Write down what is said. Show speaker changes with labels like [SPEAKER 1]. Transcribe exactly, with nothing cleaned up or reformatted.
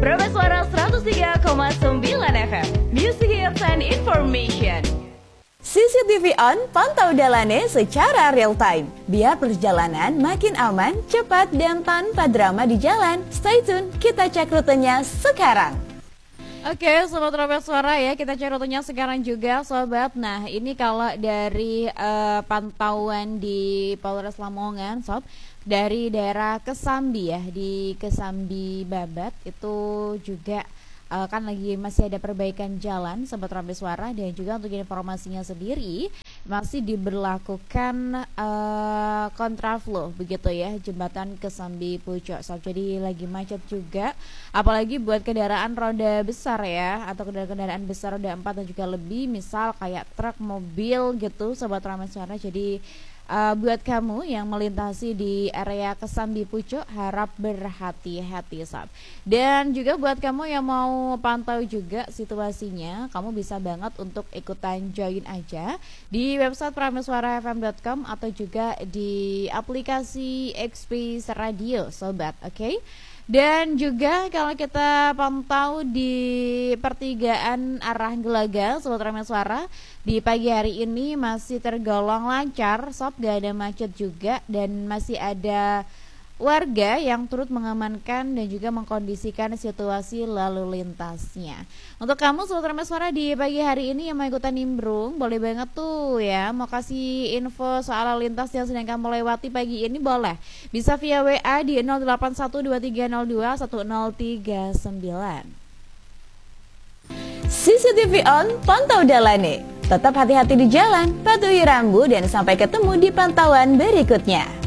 [SPEAKER 1] Prabes Suara seratus tiga koma sembilan F M, Music Hits and Information.
[SPEAKER 2] C C T V on, pantau Dalane secara real time. Biar perjalanan makin aman, cepat, dan tanpa drama di jalan. Stay tune, kita cek rutenya sekarang.
[SPEAKER 3] Oke, Sobat Prabes Suara ya, kita cek rutenya sekarang juga, Sobat. Nah, ini kalau dari uh, pantauan di Polres Lamongan, Sob, dari daerah Kesambi ya, di Kesambi Babat, itu juga Uh, kan lagi masih ada perbaikan jalan, Sobat Prabes Suara. Dan juga untuk informasinya sendiri masih diberlakukan uh, kontraflow begitu ya, jembatan Kesambi Pucuk. So, jadi lagi macet juga, apalagi buat kendaraan roda besar ya, atau kendaraan-kendaraan besar roda empat dan juga lebih, misal kayak truk, mobil gitu, Sobat Prabes Suara. Jadi Uh, buat kamu yang melintasi di area Kesambi Pucuk, harap berhati-hati, Sob. Dan juga buat kamu yang mau pantau juga situasinya, kamu bisa banget untuk ikutan join aja di website prabessuara f m dot com atau juga di aplikasi X P Radio, Sobat. Oke, okay? Dan juga kalau kita pantau di pertigaan arah Gelaga, Sobat Prabes Suara, di pagi hari ini masih tergolong lancar, Sob, gak ada macet juga, dan masih ada warga yang turut mengamankan dan juga mengkondisikan situasi lalu lintasnya. Untuk kamu Sobat Prabes Suara di pagi hari ini yang mau ikutan nimbrung, boleh banget tuh ya, mau kasih info soal lalu lintas yang sedang kamu lewati pagi ini, boleh. Bisa via W A di nol delapan satu dua tiga nol dua satu nol tiga sembilan.
[SPEAKER 2] C C T V on, pantau Dalane. Tetap hati-hati di jalan, patuhi rambu, dan sampai ketemu di pantauan berikutnya.